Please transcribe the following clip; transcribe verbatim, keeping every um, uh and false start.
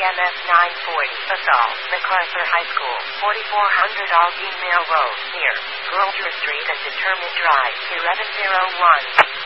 M S nine forty, Basalt, MacArthur High School, forty-four hundred Aldine Mill Road, near Grosvenor Street and Determined Drive, eleven oh one.